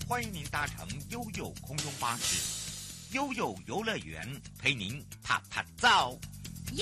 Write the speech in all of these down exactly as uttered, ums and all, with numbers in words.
欢迎您搭乘悠悠空中巴士，悠悠游乐园陪您啪啪照， 耶！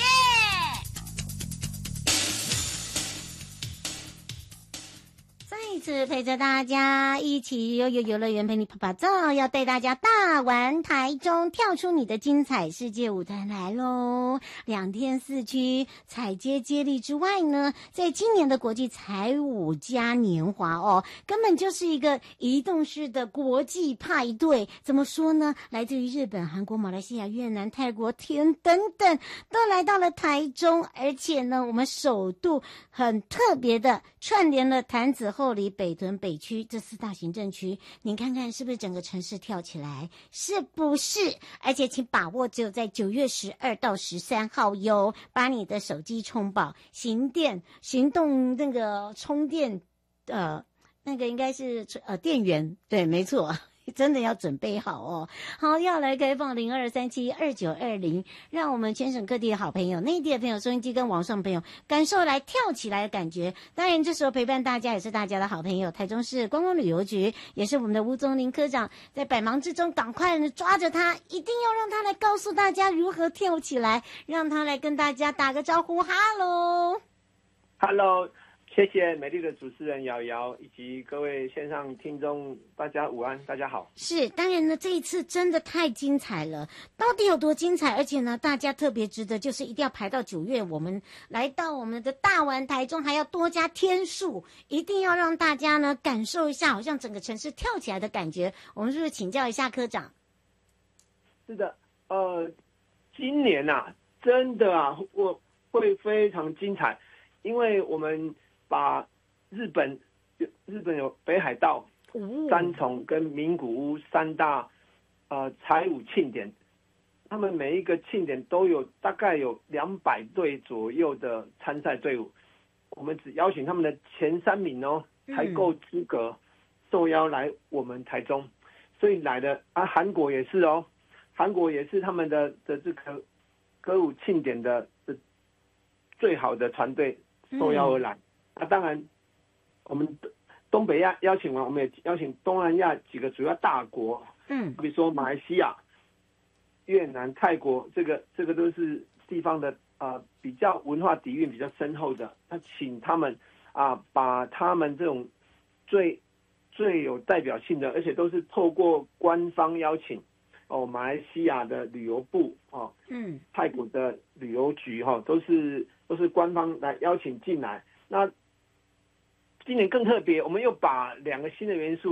再一次陪着大家一起悠悠游乐园陪你啪啪照，要带大家大玩台中，跳出你的精彩世界舞台来咯。两天四区踩街接力之外呢，在今年的国际彩舞嘉年华哦，根本就是一个移动式的国际派对。怎么说呢？来自于日本、韩国、马来西亚、越南、泰国、天等等，都来到了台中，而且呢，我们首度很特别的串联了潭子、后里、北屯、北区这四大行政区，您看看是不是整个城市跳起来？是不是？而且请把握只有在九月十二到十三号哟，把你的手机充饱，行电行动那个充电，呃，那个应该是呃电源，对，没错。真的要准备好哦。好，要来开放零二三七二九二零，让我们全省各地的好朋友、内地的朋友、收音机跟网上朋友感受来跳起来的感觉。当然，这时候陪伴大家也是大家的好朋友，台中市观光旅游局，也是我们的吴宗林科长，在百忙之中赶快抓着他，一定要让他来告诉大家如何跳起来，让他来跟大家打个招呼。哈喽， 哈喽。谢谢美丽的主持人瑶瑶以及各位线上听众，大家午安，大家好。 是，当然呢，这一次真的太精彩了，到底有多精彩？而且呢，大家特别值得，就是一定要排到九月，我们来到我们的大玩台中，还要多加天数，一定要让大家呢感受一下，好像整个城市跳起来的感觉。我们是不是请教一下科长？ 是的，呃，今年啊，真的啊，我会非常精彩，因为我们把日本日本有北海道、三重跟名古屋三大呃彩舞庆典，他们每一个庆典都有大概有两百队左右的参赛队伍，我们只邀请他们的前三名哦才够资格受邀来我们台中，所以来的啊，韩国也是哦，韩国也是他们的的这个歌舞庆典的的最好的团队受邀而来。嗯啊，当然，我们东北亚邀请完，我们也邀请东南亚几个主要大国，嗯，比如说马来西亚、越南、泰国，这个这个都是地方的啊、呃、比较文化底蕴比较深厚的，那请他们啊、呃、把他们这种最最有代表性的，而且都是透过官方邀请哦，马来西亚的旅游部哦，嗯，泰国的旅游局哈、哦，都是都是官方来邀请进来，那。今年更特别，我们又把两个新的元素